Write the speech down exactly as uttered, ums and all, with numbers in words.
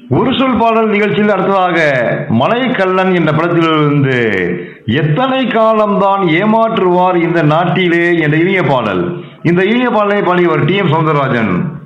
ஒரு சொல் பாடல் நிகழ்ச்சியில் அடுத்ததாக மலைக்கல்லன் என்ற படத்திலிருந்து எத்தனை காலம்தான் ஏமாற்றுவார் இந்த நாட்டிலே என்ற இனிய பாடல். இந்த இனிய பாடலை பாடியவர் டி எம் சௌந்தரராஜன்.